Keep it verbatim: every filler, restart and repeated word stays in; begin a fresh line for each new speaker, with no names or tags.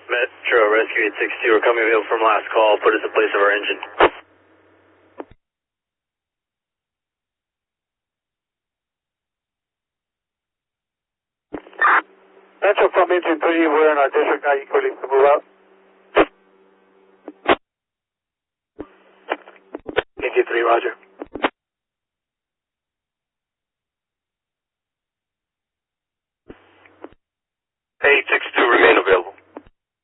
Metro Rescue eight six two, we're coming available from last call. Put us in place of our engine.
Metro from engine three, we're in our district now. You clearly to move out. Engine three, roger. eight six